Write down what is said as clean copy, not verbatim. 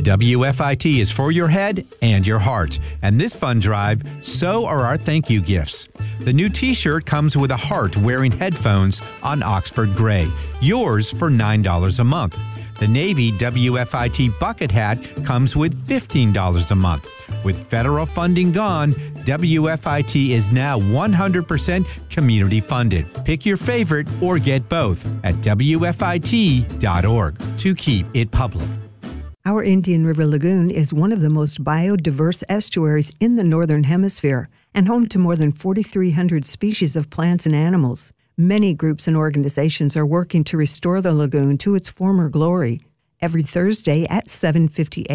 WFIT is for your head and your heart. And this fund drive, so are our thank you gifts. The new t-shirt comes with a heart wearing headphones on Oxford Gray. Yours for $9 a month. The Navy WFIT bucket hat comes with $15 a month. With federal funding gone, WFIT is now 100% community funded. Pick your favorite or get both at WFIT.org to keep it public. Our Indian River Lagoon is one of the most biodiverse estuaries in the Northern Hemisphere and home to more than 4,300 species of plants and animals. Many groups and organizations are working to restore the lagoon to its former glory. Every Thursday at 7:50 a.m.